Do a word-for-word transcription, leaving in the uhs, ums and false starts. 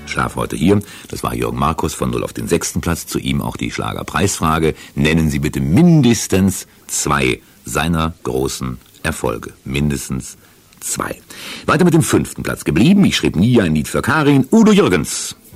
Schlaf heute hier. Das war Jürgen Markus von null auf den sechsten Platz. Zu ihm auch die Schlagerpreisfrage. Nennen Sie bitte mindestens zwei seiner großen Erfolge. Mindestens zwei. Weiter mit dem fünften Platz geblieben. Ich schrieb nie ein Lied für Karin. Udo Jürgens.